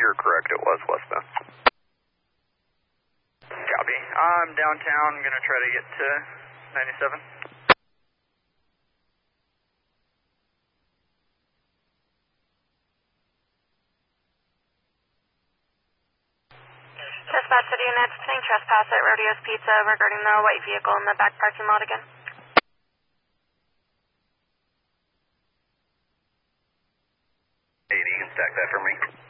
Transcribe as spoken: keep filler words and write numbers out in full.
you're correct, it was westbound. Copy. I'm downtown. I'm going to try to get to ninety-seven. Dispatch City Units, putting trespass at Rodeo's Pizza regarding the white vehicle in the back parking lot again. eighty, you can stack that for me.